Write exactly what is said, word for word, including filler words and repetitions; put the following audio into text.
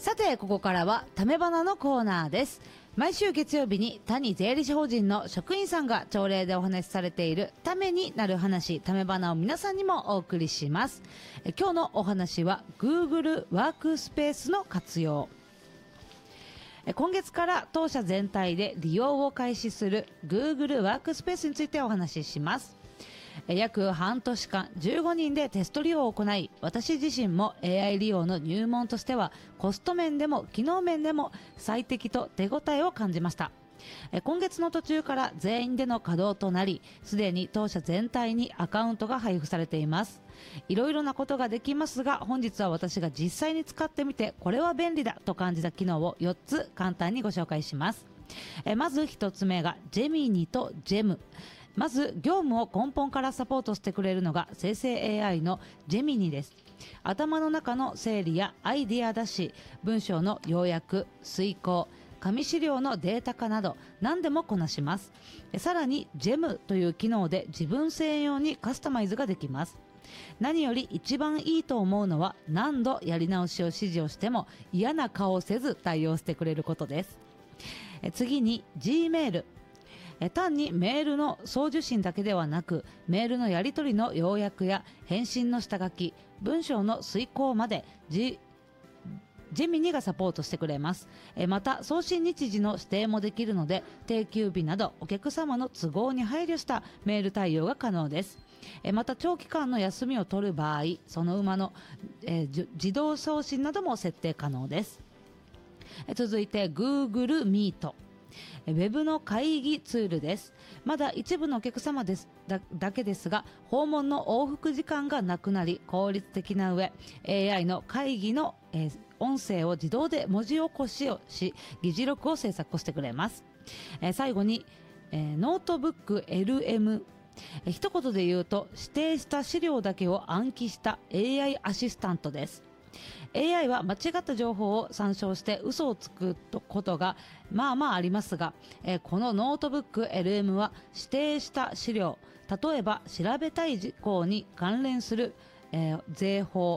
さて、ここからはためばなのコーナーです。毎週月曜日に谷税理士法人の職員さんが朝礼でお話しされているためになる話、ためばなを皆さんにもお送りします。え今日のお話は Google ワークスペースの活用。え今月から当社全体で利用を開始する Google ワークスペースについてお話しします。約半年間じゅうごにんでテスト利用を行い、私自身も エーアイ 利用の入門としてはコスト面でも機能面でも最適と手応えを感じました。今月の途中から全員での稼働となり、すでに当社全体にアカウントが配布されています。いろいろなことができますが、本日は私が実際に使ってみてこれは便利だと感じた機能をよっつ簡単にご紹介します。まずひとつめがジェミニとジェム。まず業務を根本からサポートしてくれるのが生成 エーアイ のジェミニです。頭の中の整理やアイディア出し、文章の要約、遂行、紙資料のデータ化など何でもこなします。さらにジェムという機能で自分専用にカスタマイズができます。何より一番いいと思うのは、何度やり直しを指示をしても嫌な顔をせず対応してくれることです。次に Gmail。単にメールの送受信だけではなく、メールのやり取りの要約や返信の下書き、文章の遂行まで Gジェミニがサポートしてくれます。また送信日時の指定もできるので、定休日などお客様の都合に配慮したメール対応が可能です。また長期間の休みを取る場合、その馬の、えー、自動送信なども設定可能です。続いて Google Meet。ウェブの会議ツールです。まだ一部のお客様です だ, だけですが、訪問の往復時間がなくなり効率的な上、 エーアイ の会議の、えー、音声を自動で文字起こしをし、議事録を制作してくれます。えー、最後に、えー、ノートブック エルエム。えー、一言で言うと、指定した資料だけを暗記した エーアイ アシスタントです。エーアイ は間違った情報を参照して嘘をつくことがまあまあありますが、えー、このノートブック エルエム は指定した資料、例えば調べたい事項に関連する、えー、税法、